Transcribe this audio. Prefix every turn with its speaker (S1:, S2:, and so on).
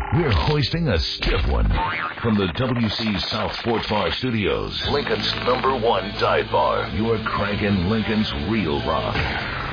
S1: We're hoisting a stiff one from the WC South Sports Bar Studios. Lincoln's #1 dive bar. You're cranking Lincoln's real rock.